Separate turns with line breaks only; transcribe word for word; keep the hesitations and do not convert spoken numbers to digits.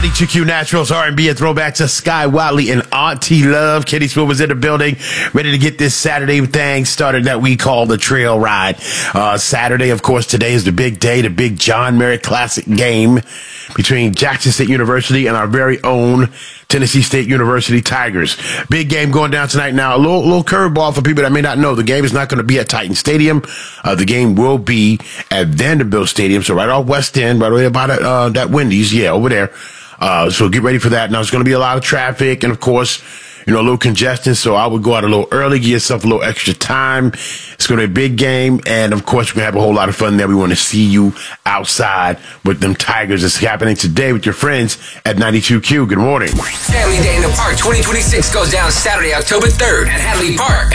ninety-two Q Naturals, R and B, and throwback to Sky Wiley and Auntie Love. Kitty Spoon was in the building, ready to get this Saturday thing started that we call the trail ride. Uh, Saturday, of course, today is the big day, the big John Merritt Classic game between Jackson State University and our very own Tennessee State University Tigers. Big game going down tonight. Now, a little, little curveball for people that may not know. The game is not going to be at Titan Stadium. Uh, the game will be at Vanderbilt Stadium, so right off West End, right away about it, uh, that Wendy's, yeah, over there. Uh, so get ready for that. Now, it's going to be a lot of traffic and, of course, you know, a little congestion. So I would go out a little early, give yourself a little extra time. It's going to be a big game. And, of course, we're going to have a whole lot of fun there. We want to see you outside with them Tigers. It's happening today with your friends at ninety-two Q. Good morning.
Family Day in the Park twenty twenty-six goes down Saturday, October third at Hadley Park.